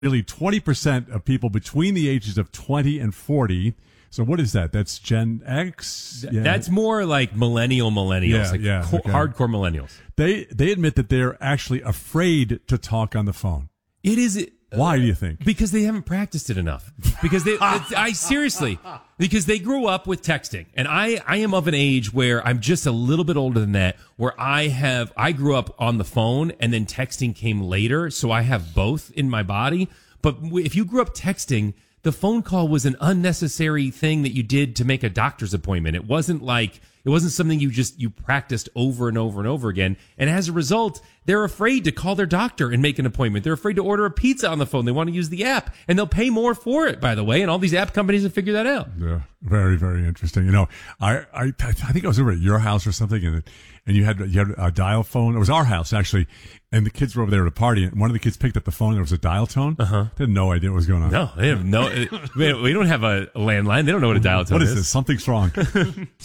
nearly 20% of people between the ages of 20 and 40. So what is that? That's Gen X? Yeah. That's more like millennials, hardcore millennials. They admit that they're actually afraid to talk on the phone. It is. Why do you think? Because they haven't practiced it enough. Because because they grew up with texting. And I am of an age where I'm just a little bit older than that, where I grew up on the phone and then texting came later. So I have both in my body. But if you grew up texting, the phone call was an unnecessary thing that you did to make a doctor's appointment. It wasn't something you practiced over and over and over again. And as a result, they're afraid to call their doctor and make an appointment. They're afraid to order a pizza on the phone. They want to use the app, and they'll pay more for it, by the way. And all these app companies have figured that out. Yeah, very, very interesting. You know, I think I was over at your house or something, and you had a dial phone. It was our house, actually. And the kids were over there at a party, and one of the kids picked up the phone, and there was a dial tone. They had no idea what was going on. No, they have we don't have a landline. They don't know what a dial tone is. What is this? Something's wrong.